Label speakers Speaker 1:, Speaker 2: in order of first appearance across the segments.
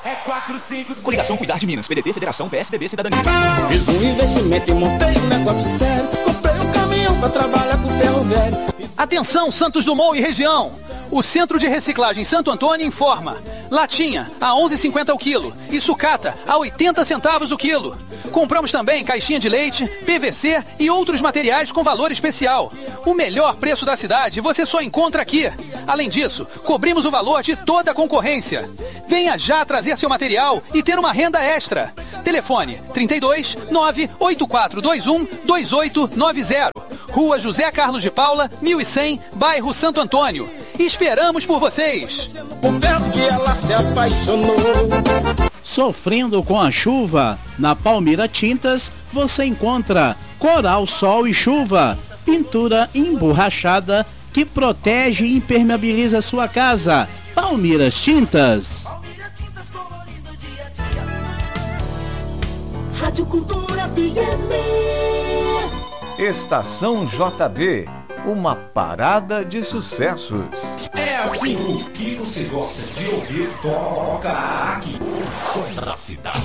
Speaker 1: É 4, 5, 6.
Speaker 2: Coligação Cuidar de Minas, PDT, Federação, PSDB, Cidadania.
Speaker 3: Fiz um investimento e montei um negócio sério. Comprei um caminhão pra trabalhar com ferro velho.
Speaker 4: Atenção, Santos Dumont e região. O Centro de Reciclagem Santo Antônio informa: latinha a 11,50 o quilo e sucata a 80 centavos o quilo. Compramos também caixinha de leite, PVC e outros materiais com valor especial. O melhor preço da cidade você só encontra aqui. Além disso, cobrimos o valor de toda a concorrência. Venha já trazer seu material e ter uma renda extra. Telefone 32 98421 2890. Rua José Carlos de Paula, 1100, bairro Santo Antônio. Esperamos por vocês!
Speaker 3: Por perto que ela se apaixonou.
Speaker 5: Sofrendo com a chuva? Na Palmira Tintas você encontra Coral, Sol e Chuva, pintura emborrachada que protege e impermeabiliza sua casa. Palmira Tintas.
Speaker 6: Rádio Cultura FM.
Speaker 7: Estação JB, uma parada de sucessos.
Speaker 1: É assim que você gosta de ouvir. Toca aqui. O som da cidade.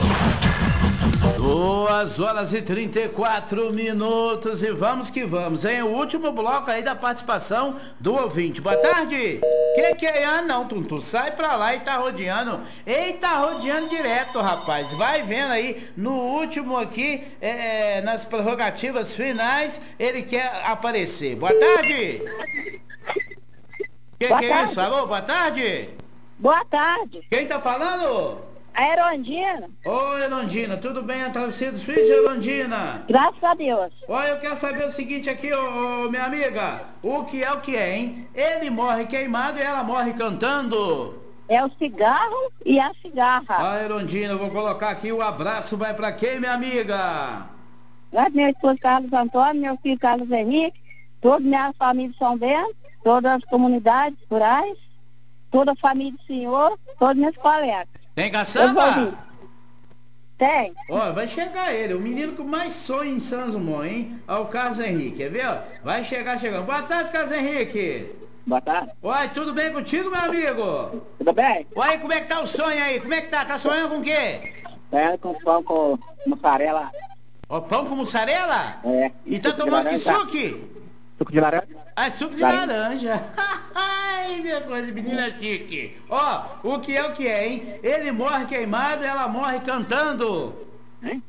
Speaker 5: 2h34 e vamos que vamos, hein? O último bloco aí da participação do ouvinte. Boa tarde! Que é? Ah, não, Tuntu, sai pra lá e tá rodeando. Eita, rodeando direto, rapaz. Vai vendo aí, no último aqui, nas prerrogativas finais, ele quer aparecer. Boa tarde! Que é isso? Alô, boa tarde?
Speaker 8: Boa tarde.
Speaker 5: Quem tá falando?
Speaker 8: A Erondina.
Speaker 5: Ô, Erondina, tudo bem? A travessia dos filhos, Erondina?
Speaker 8: Graças a Deus.
Speaker 5: Olha, eu quero saber o seguinte aqui, ô, minha amiga. O que é, hein? Ele morre queimado e ela morre cantando.
Speaker 8: É o cigarro e a cigarra.
Speaker 5: Ah, Erondina, eu vou colocar aqui o abraço. Vai pra quem, minha amiga?
Speaker 8: Vai meu esposo Carlos Antônio, meu filho Carlos Henrique, toda minha família de São Bento, todas as comunidades rurais, toda a família do senhor, todos meus colegas.
Speaker 5: Tem caçamba?
Speaker 8: Tem.
Speaker 5: Ó, vai chegar ele, o menino que mais sonha em Santos Dumont, hein? Ó, o Carlos Henrique, quer ver? Ó? Vai chegar chegando. Boa tarde, Carlos Henrique.
Speaker 8: Boa tarde.
Speaker 5: Oi, tudo bem contigo, meu amigo?
Speaker 8: Tudo bem?
Speaker 5: Oi, como é que tá o sonho aí? Como é que tá? Tá sonhando com o quê?
Speaker 8: Com pão com mussarela.
Speaker 5: Ó, pão com mussarela?
Speaker 8: É.
Speaker 5: E tá tomando que suco?
Speaker 8: Suco de laranja?
Speaker 5: Ah, suco de laranja. Ai, minha coisa, menina chique. Ó, o que é, hein? Ele morre queimado, ela morre cantando.
Speaker 8: Hein?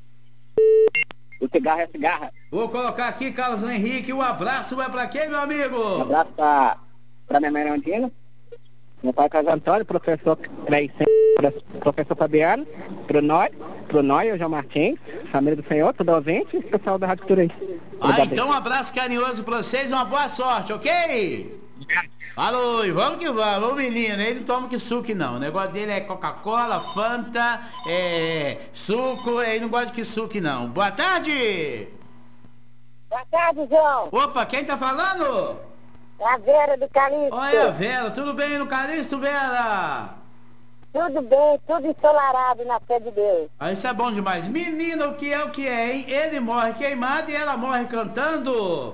Speaker 8: O cigarro é cigarra.
Speaker 5: Vou colocar aqui, Carlos Henrique, um abraço vai pra quem, meu amigo?
Speaker 8: Um abraço pra minha mãe Erondina, meu pai Carlos Antônio, professor professor Fabiano, pro Nói, o João Martins, família do Senhor, todo ouvinte e pessoal da Rádio Cultura aí.
Speaker 5: Então um abraço carinhoso pra vocês e uma boa sorte, ok? Falou, e vamos que vamos. O menino, ele não toma que suco não. O negócio dele é Coca-Cola, Fanta, suco, ele não gosta de que suco não. Boa tarde!
Speaker 8: Boa tarde, João.
Speaker 5: Opa, quem tá falando?
Speaker 8: É a Vera do Calixto.
Speaker 5: Olha, Vera, tudo bem no Calixto, Vera?
Speaker 8: Tudo bem, tudo ensolarado na fé de Deus.
Speaker 5: Ah, isso é bom demais. Menina, o que é, hein? Ele morre queimado e ela morre cantando.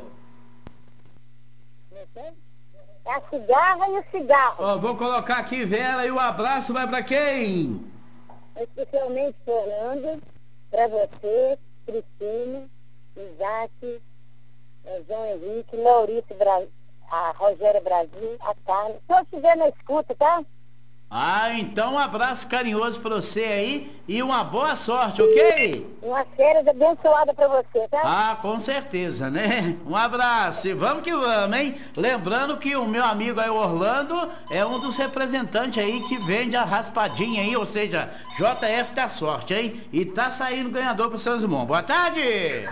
Speaker 8: É a cigarra e o cigarro.
Speaker 5: Ó, vou colocar aqui, Vera, e o abraço vai pra quem?
Speaker 8: Especialmente Fernando, pra você, Cristina, Isaac, João Henrique, Maurício, a Rogéria Brasil, a Carla. Se eu estiver na escuta, tá?
Speaker 5: Ah, então um abraço carinhoso pra você aí e uma boa sorte, ok?
Speaker 8: Uma férias abençoada pra você, tá?
Speaker 5: Ah, com certeza, né? Um abraço e vamos que vamos, hein? Lembrando que o meu amigo aí, Orlando, é um dos representantes aí que vende a raspadinha aí, ou seja, JF da sorte, hein? E tá saindo ganhador pro Santos Dumont. Boa tarde!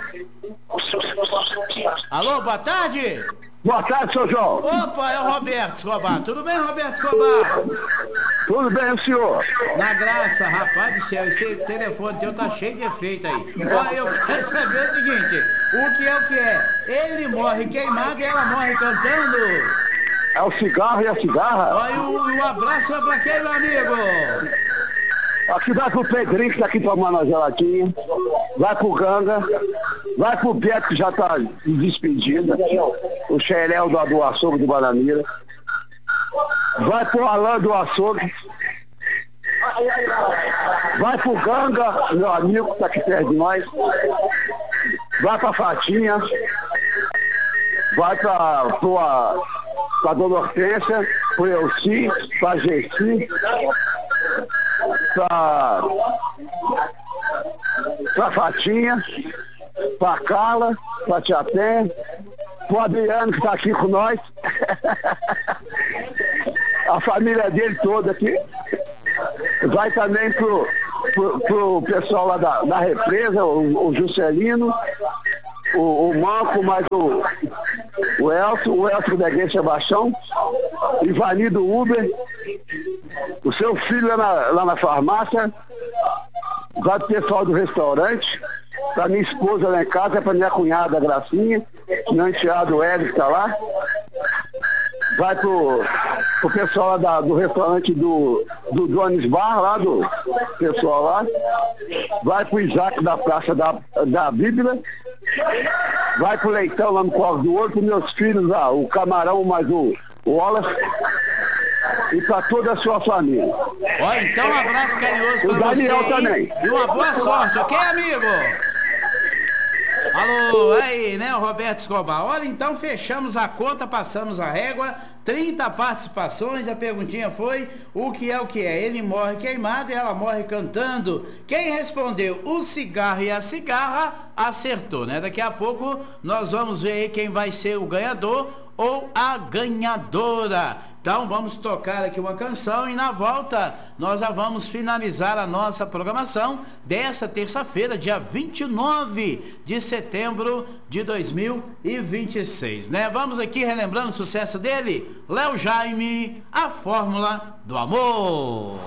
Speaker 5: Alô, boa tarde!
Speaker 9: Boa tarde, seu João.
Speaker 5: Opa, é o Roberto Escobar. Tudo bem, Roberto Escobar?
Speaker 9: Tudo bem, senhor?
Speaker 5: Na graça, rapaz do céu, esse telefone teu tá cheio de efeito aí. Olha, eu quero saber o seguinte, o que é? Ele morre queimado e ela morre cantando?
Speaker 9: É o cigarro e a cigarra?
Speaker 5: Olha, o abraço é pra quem, meu amigo?
Speaker 9: Aqui vai pro Pedrinho, que tá aqui tomando uma geladinha. Vai pro Ganga. Vai pro Beto, que já tá despedido. O Xerel do açougue do Bananira. Vai pro Alain do açougue. Vai pro Ganga, meu amigo que tá aqui perto de nós. Vai pra Fatinha. Vai pra Dona Hortência, pro Elci, pra Gessi, pra Fatinha, pra Carla, pra Tiapé, pro Adriano que tá aqui com nós. A família dele toda aqui. Vai também pro pessoal lá da represa, o Juscelino, o Manco, mais o Elcio da Igreja Sebastião, Ivani do Uber, o seu filho lá na farmácia, vai pro pessoal do restaurante, pra minha esposa lá em casa, pra minha cunhada Gracinha, meu enteado Hélio que tá lá, vai pro pessoal lá do restaurante do Donis Bar, lá do pessoal lá, vai pro Isaac da Praça da Bíblia, vai pro Leitão lá no Colo do Ouro, pros meus filhos lá, o Camarão mais o Wallace, e pra toda a sua família.
Speaker 5: Ó, então um abraço carinhoso pra
Speaker 9: o Daniel
Speaker 5: você
Speaker 9: também.
Speaker 5: E uma boa sorte, ok, amigo? Alô, aí, né, o Roberto Escobar. Olha, então fechamos a conta, passamos a régua, 30 participações, a perguntinha foi, o que é o que é? Ele morre queimado e ela morre cantando. Quem respondeu o cigarro e a cigarra, acertou, né? Daqui a pouco nós vamos ver aí quem vai ser o ganhador ou a ganhadora. Então vamos tocar aqui uma canção e na volta nós já vamos finalizar a nossa programação desta terça-feira, dia 29 de setembro de 2026, né? Vamos aqui relembrando o sucesso dele, Léo Jaime, A Fórmula do Amor.